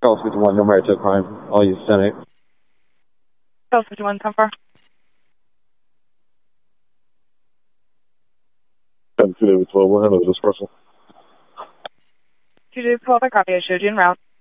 Call 51, no merit to crime. I'll use 10-8. Call 51, 10-4. 10-2, 12, we'll handle this, Russell. 2-2, 12, I copy. I showed you en route.